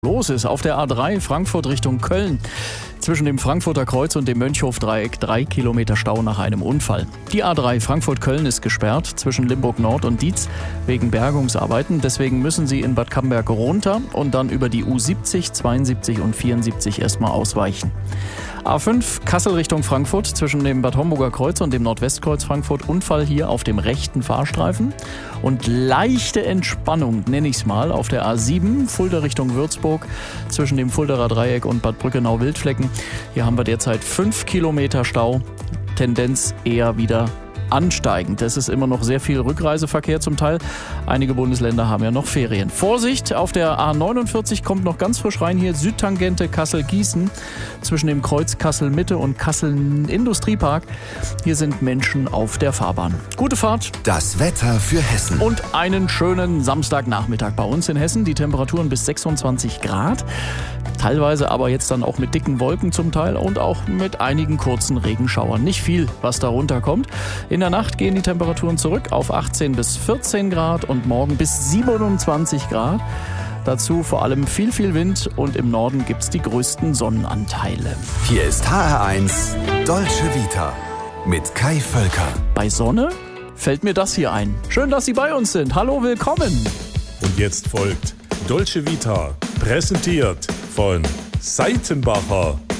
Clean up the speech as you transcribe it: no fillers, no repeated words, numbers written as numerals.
Los ist auf der A3 Frankfurt Richtung Köln. Zwischen dem Frankfurter Kreuz und dem Mönchhof-Dreieck 3 Kilometer Stau nach einem Unfall. Die A3 Frankfurt-Köln ist gesperrt zwischen Limburg Nord und Dietz wegen Bergungsarbeiten. Deswegen müssen Sie in Bad Camberg runter und dann über die U70, 72 und 74 erstmal ausweichen. A5 Kassel Richtung Frankfurt zwischen dem Bad Homburger Kreuz und dem Nordwestkreuz Frankfurt. Unfall hier auf dem rechten Fahrstreifen. Und leichte Entspannung, nenne ich es mal, auf der A7 Fulda Richtung Würzburg zwischen dem Fulderer Dreieck und Bad Brückenau-Wildflecken. Hier haben wir derzeit 5 Kilometer Stau, Tendenz eher wieder ansteigend. Es ist immer noch sehr viel Rückreiseverkehr zum Teil. Einige Bundesländer haben ja noch Ferien. Vorsicht, auf der A49 kommt noch ganz frisch rein hier Südtangente Kassel-Gießen zwischen dem Kreuz Kassel-Mitte und Kassel-Industriepark. Hier sind Menschen auf der Fahrbahn. Gute Fahrt. Das Wetter für Hessen. Und einen schönen Samstagnachmittag bei uns in Hessen. Die Temperaturen bis 26 Grad. Teilweise aber jetzt dann auch mit dicken Wolken zum Teil und auch mit einigen kurzen Regenschauern. Nicht viel, was da runterkommt. In der Nacht gehen die Temperaturen zurück auf 18 bis 14 Grad und morgen bis 27 Grad. Dazu vor allem viel Wind und im Norden gibt es die größten Sonnenanteile. Hier ist HR1 Dolce Vita mit Kai Völker. Bei Sonne fällt mir das hier ein. Schön, dass Sie bei uns sind. Hallo, willkommen. Und jetzt folgt Dolce Vita, präsentiert von Seitenbacher.